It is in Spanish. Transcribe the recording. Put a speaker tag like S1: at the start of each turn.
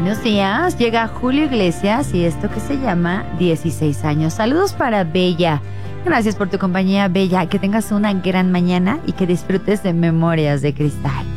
S1: Buenos días, llega Julio Iglesias y esto que se llama 16 años. Saludos para Bella. Gracias por tu compañía, Bella. Que tengas una gran mañana y que disfrutes de Memorias de Cristal.